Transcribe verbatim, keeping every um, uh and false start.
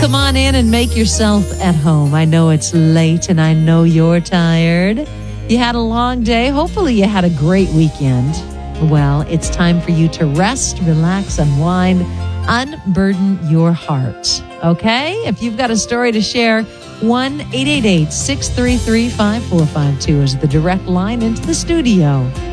Come on in and make yourself at home. I know it's late and I know you're tired. You had a long day. Hopefully you had a great weekend. Well, it's time for you to rest, relax, unwind, unburden your heart. Okay? If you've got a story to share, one eight eight eight, six three three, five four five two is the direct line into the studio.